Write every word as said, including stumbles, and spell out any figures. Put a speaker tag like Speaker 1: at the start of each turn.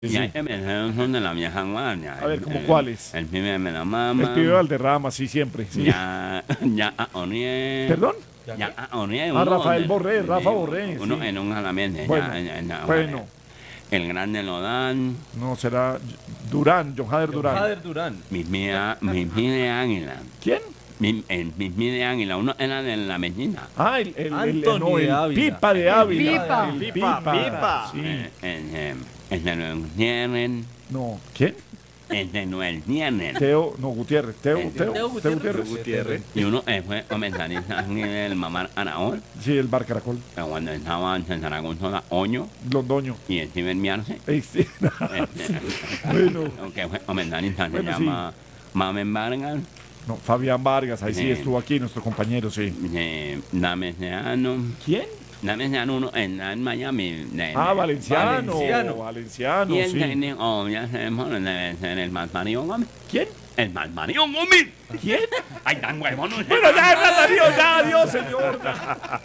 Speaker 1: Sí,
Speaker 2: Ya
Speaker 1: sí.
Speaker 2: que me son de la vieja guardia.
Speaker 1: A ver, ¿cómo
Speaker 2: El-
Speaker 1: cuáles?
Speaker 2: El pibe me la mama.
Speaker 1: El pibe Valderrama, sí, siempre. Sí.
Speaker 2: Ya, ya a Oniel.
Speaker 1: ¿Perdón?
Speaker 2: Ya a Oniel.
Speaker 1: Ah,
Speaker 2: uno
Speaker 1: Rafael
Speaker 2: de-
Speaker 1: Borré, Rafa
Speaker 2: de-
Speaker 1: Borré,
Speaker 2: Uno
Speaker 1: sí.
Speaker 2: en un jalamiento.
Speaker 1: Bueno,
Speaker 2: ya, ya, ya,
Speaker 1: bueno.
Speaker 2: El grande Lodán.
Speaker 1: No, será Durán, John Hader Durán.
Speaker 3: Jader Durán.
Speaker 2: Mis mía, mis mí de águila.
Speaker 1: ¿Quién?
Speaker 2: Mi- El mis mí de águila. Uno era de la medina.
Speaker 1: Ah, el, el, el,
Speaker 3: Anthony
Speaker 1: no, el
Speaker 3: de Ávila.
Speaker 1: Pipa de Ávila.
Speaker 4: Pipa.
Speaker 1: El
Speaker 3: Pipa, Pipa.
Speaker 1: Sí.
Speaker 2: Eh, El eh, el de Noel Nieren.
Speaker 1: No, ¿quién?
Speaker 2: El de Noel Nieren.
Speaker 1: Teo, no, Gutiérrez. Teo,
Speaker 2: Eh,
Speaker 1: Teo,
Speaker 3: Teo
Speaker 1: Teo
Speaker 3: Gutiérrez.
Speaker 1: Gutiérrez.
Speaker 2: Y uno eh, fue comentarista en el Mamar Araón.
Speaker 1: Sí, el Bar Caracol.
Speaker 2: Que cuando estaba en Zaragoza, Oño.
Speaker 1: Londoño.
Speaker 2: Y el Steven Miarse.
Speaker 1: Ey, sí.
Speaker 2: Este,
Speaker 1: Bueno,
Speaker 2: que fue comentarista, se
Speaker 1: Bueno, sí.
Speaker 2: llama Mamen Vargas.
Speaker 1: no, Fabián Vargas, ahí sí
Speaker 2: Sí.
Speaker 1: estuvo aquí, nuestro compañero, sí.
Speaker 2: Eh, Dame Seano.
Speaker 1: ¿Quién?
Speaker 2: Dame Seano, uno en, en Miami. de-
Speaker 1: Ah,
Speaker 2: de-
Speaker 1: Valenciano.
Speaker 3: Valenciano.
Speaker 1: Valenciano,
Speaker 2: Y el
Speaker 1: sí.
Speaker 2: técnico, ya sabemos, debe ser el más Mario Gómez.
Speaker 1: ¿Quién?
Speaker 2: El más Mario Gómez.
Speaker 1: ¿Quién?
Speaker 2: Ay, tan huevón. no sé.
Speaker 1: Bueno, ya, ya, adiós, ya, adiós, señor.